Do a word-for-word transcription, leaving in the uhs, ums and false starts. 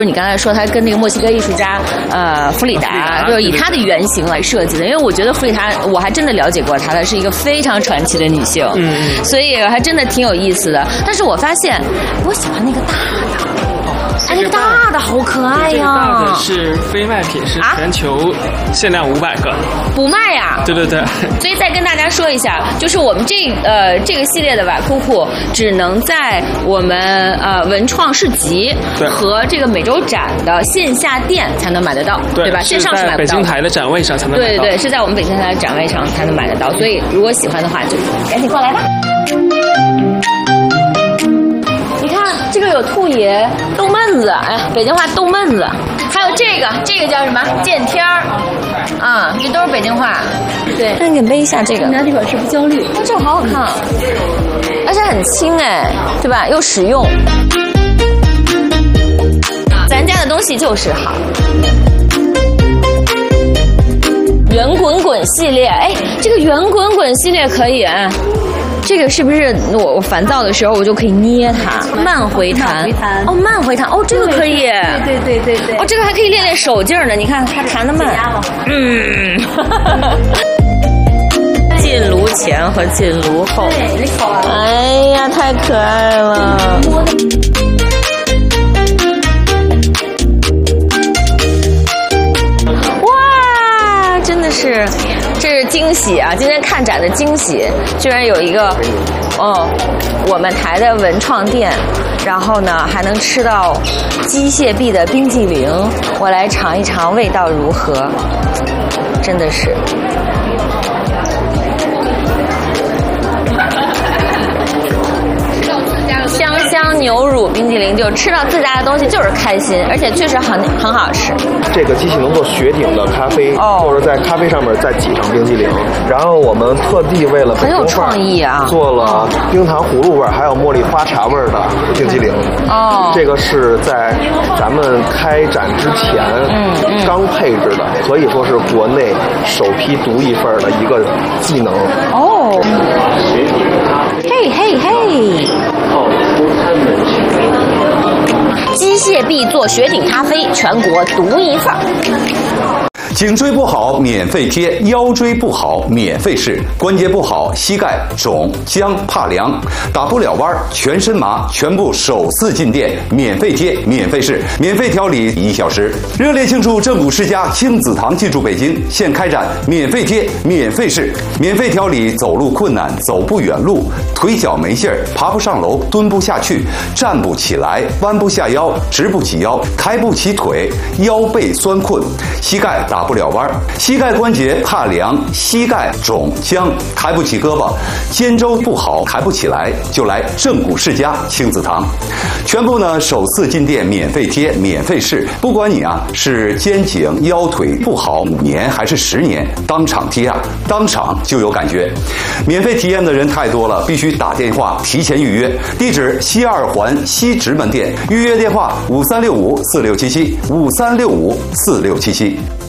你刚才说他跟那个墨西哥艺术家呃弗里达，就是以他的原型来设计的，因为我觉得弗里达我还真的了解过她，她是一个非常传奇的女性，嗯，所以还真的挺有意思的。但是我发现我喜欢那个大的。哎，那个大的好可爱呀！ 这个大的是非卖品，是全球限量五百个， 不卖呀？ 对对对。 所以再跟大家说一下，就是我们这呃这个系列的瓦库库只能在我们呃文创市集和这个美洲展的线下店才能买得到， 对, 对吧？线上是买不到。 北京台的展位上才能买到。 对对对，是在我们北京台的展位上才能买得到。所以如果喜欢的话，就赶紧过来吧。这个有兔爷、豆闷子，哎，北京话豆闷子，还有这个，这个叫什么？见天儿，啊，这都是北京话。对，那你给背一下这个。 拿这本是不焦虑， 这个好好看，而且很轻哎，对吧？又实用。咱家的东西就是好。圆滚滚系列，哎，这个圆滚滚系列可以啊。这个是不是我我烦躁的时候我就可以捏它？慢回弹，哦，慢回弹，哦，这个可以， 对对对对对， 哦，这个还可以练练手劲呢。你看它弹得慢，嗯，进炉前和进炉后， 对，你好， 哎呀，太可爱了。哇，真的是。这是惊喜啊！今天看展的惊喜，居然有一个，哦，我们台的文创店，然后呢还能吃到机械臂的冰激凌，我来尝一尝味道如何，真的是。香香牛乳冰激凌，就吃到自家的东西就是开心，而且确实很很好吃。 这个机器能做雪顶的咖啡，哦，或者在咖啡上面再挤上冰激凌。然后我们特地为了很有创意啊， 做了冰糖葫芦味还有茉莉花茶味的冰激凌。哦，这个是在咱们开展之前嗯嗯刚配置的，可以说是国内首批独一份的一个技能。 哦，嘿嘿嘿。机械臂做雪顶咖啡，全国独一份。 颈椎不好免费贴，腰椎不好免费试，关节不好膝盖肿僵怕凉打不了弯全身麻，全部首次进店免费贴免费试免费调理一小时。热烈庆祝正骨世家亲子堂进驻北京，现开展免费贴免费试免费调理走路困难走不远路腿脚没劲儿爬不上楼蹲不下去站不起来弯不下腰直不起腰抬不起腿腰背酸困膝盖打不了弯，膝盖关节怕凉，膝盖肿僵，抬不起胳膊，肩周不好，抬不起来，就来正骨世家亲子堂。全部呢首次进店免费贴，免费试，不管你啊是肩颈腰腿不好五年还是十年，当场贴啊，当场就有感觉。免费体验的人太多了，必须打电话提前预约。地址西二环西直门店，预约电话五三六五四六七七五三六五四六七七。